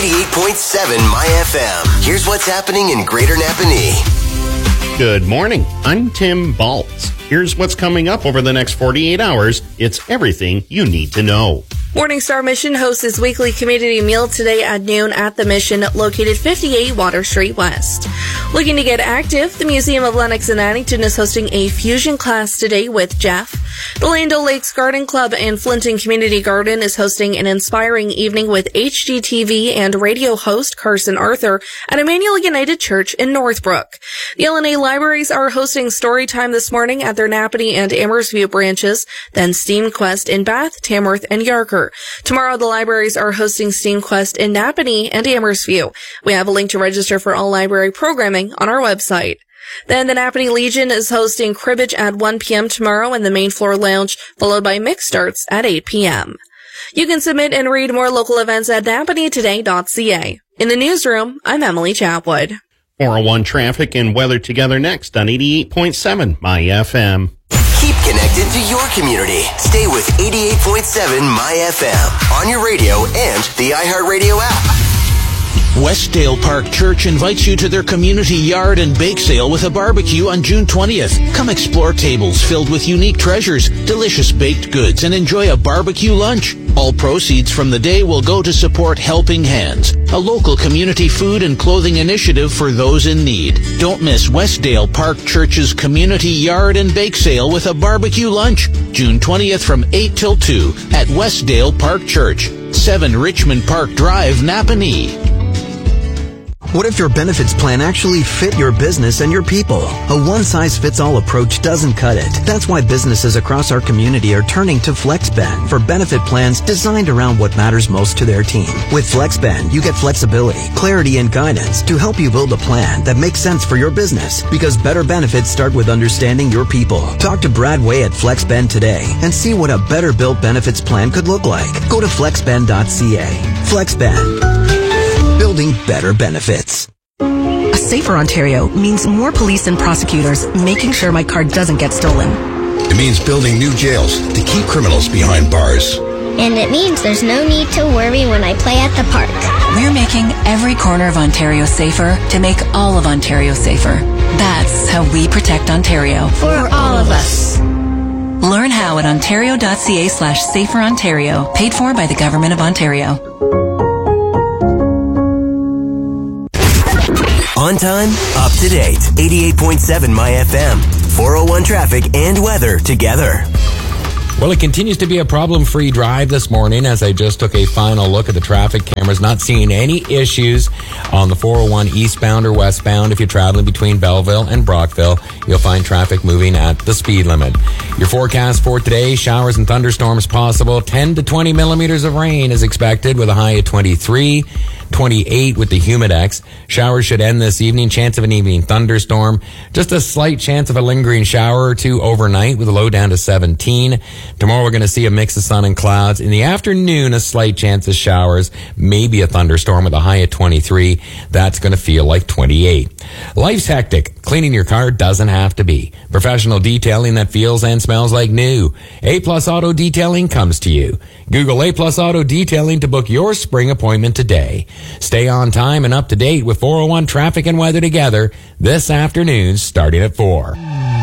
88.7 My FM. Here's what's happening in Greater Napanee. Good morning. I'm Tim Baltz. Here's what's coming up over the next 48 hours. It's everything you need to know. Morning Star Mission hosts its weekly community meal today at noon at the Mission, located 58 Water Street West. Looking to get active, the Museum of Lennox and Addington is hosting a fusion class today with Jeff. The Lando Lakes Garden Club and Flinton Community Garden is hosting an inspiring evening with HGTV and radio host Carson Arthur at Emmanuel United Church in Northbrook. The LNA Libraries are hosting story time this morning at their Napanee and Amherstview branches, then SteamQuest in Bath, Tamworth, and Yarker. Tomorrow, the libraries are hosting SteamQuest in Napanee and Amherstview. We have a link to register for all library programming on our website. Then the Napanee Legion is hosting cribbage at 1 p.m. tomorrow in the main floor lounge, followed by mixed starts at 8 p.m. You can submit and read more local events at napaneetoday.ca. In the newsroom, I'm Emily Chapwood. 401 traffic and weather together next on 88.7 My FM. Keep connected to your community. Stay with 88.7 My FM on your radio and the iHeartRadio app. Westdale Park Church invites you to their community yard and bake sale with a barbecue on June 20th. Come explore tables filled with unique treasures, delicious baked goods, and enjoy a barbecue lunch. All proceeds from the day will go to support Helping Hands, a local community food and clothing initiative for those in need. Don't miss Westdale Park Church's community yard and bake sale with a barbecue lunch, June 20th from 8 till 2 at Westdale Park Church, 7 Richmond Park Drive, Napanee. What if your benefits plan actually fit your business and your people? A one-size-fits-all approach doesn't cut it. That's why businesses across our community are turning to FlexBend for benefit plans designed around what matters most to their team. With FlexBend, you get flexibility, clarity, and guidance to help you build a plan that makes sense for your business. Because better benefits start with understanding your people. Talk to Brad Way at FlexBend today and see what a better-built benefits plan could look like. Go to flexbend.ca. FlexBend. Building better benefits. A safer Ontario means more police and prosecutors making sure my car doesn't get stolen. It means building new jails to keep criminals behind bars. And it means there's no need to worry when I play at the park. We're making every corner of Ontario safer to make all of Ontario safer. That's how we protect Ontario. For all of us. Learn how at ontario.ca/saferontario. Paid for by the Government of Ontario. On time, up to date. 88.7 My FM. 401 traffic and weather together. Well, it continues to be a problem-free drive this morning as I just took a final look at the traffic cameras. Not seeing any issues on the 401 eastbound or westbound. If you're traveling between Belleville and Brockville, you'll find traffic moving at the speed limit. Your forecast for today, showers and thunderstorms possible. 10 to 20 millimeters of rain is expected with a high of 23. 28 with the Humidex. Showers should end this evening. Chance of an evening thunderstorm. Just a slight chance of a lingering shower or two overnight with a low down to 17. Tomorrow we're going to see a mix of sun and clouds. In the afternoon, a slight chance of showers. Maybe a thunderstorm with a high of 23. That's going to feel like 28. Life's hectic. Cleaning your car doesn't have to be. Professional detailing that feels and smells like new. A-Plus Auto Detailing comes to you. Google A-Plus Auto Detailing to book your spring appointment today. Stay on time and up to date with 401 traffic and weather together this afternoon starting at 4.